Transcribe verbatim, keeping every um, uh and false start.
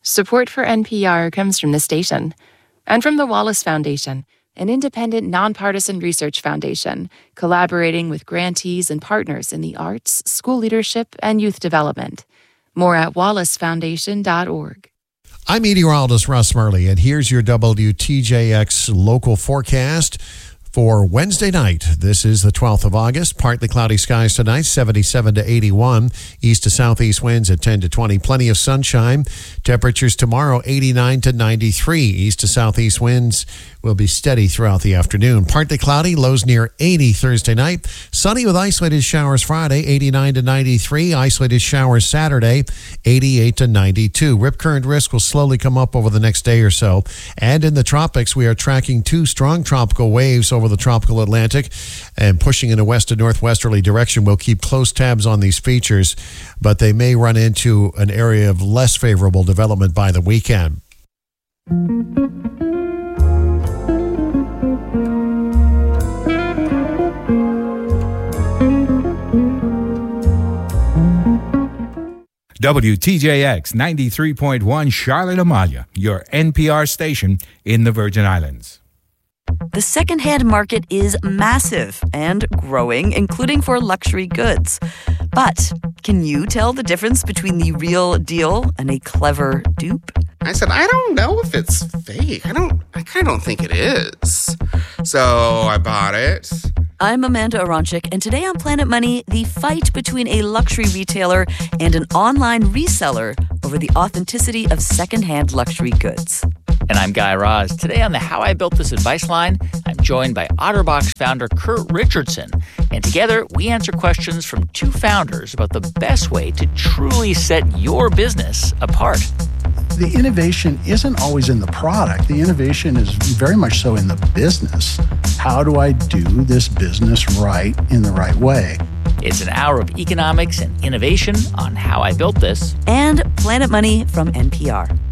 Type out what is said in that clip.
Support for N P R comes from the station and from the Wallace Foundation, an independent, nonpartisan research foundation collaborating with grantees and partners in the arts, school leadership, and youth development. More at wallace foundation dot org. I'm meteorologist Russ Murley, and here's your W T J X local forecast for Wednesday night. This is the twelfth of August. Partly cloudy skies tonight, seventy-seven to eighty-one. East to southeast winds at ten to twenty. Plenty of sunshine. Temperatures tomorrow, eighty-nine to ninety-three. East to southeast winds will be steady throughout the afternoon. Partly cloudy, lows near eighty Thursday night. Sunny with isolated showers Friday, eighty-nine to ninety-three. Isolated showers Saturday, eighty-eight to ninety-two. Rip current risk will slowly come up over the next day or so. And in the tropics, we are tracking two strong tropical waves over the tropical Atlantic and pushing in a west and northwesterly direction. We'll keep close tabs on these features, but they may run into an area of less favorable development by the weekend. W T J X ninety-three point one Charlotte-Amalie, your N P R station in the Virgin Islands. The secondhand market is massive and growing, including for luxury goods. But can you tell the difference between the real deal and a clever dupe? I said, I don't know if it's fake. I don't, I kind of don't think it is. So I bought it. I'm Amanda Aronchik, and today on Planet Money, the fight between a luxury retailer and an online reseller over the authenticity of secondhand luxury goods. And I'm Guy Raz. Today on the How I Built This Advice Line, I'm joined by Otterbox founder Kurt Richardson. And together, we answer questions from two founders about the best way to truly set your business apart. The innovation isn't always in the product. The innovation is very much so in the business. How do I do this business right in the right way? It's an hour of economics and innovation on How I Built This. And Planet Money from N P R.